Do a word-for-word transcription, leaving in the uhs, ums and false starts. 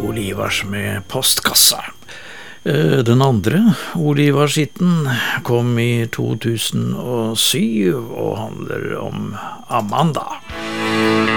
Olivars med postkassa. Den andre Olivars-hitten kom i to tusen og syv og handler om Amanda.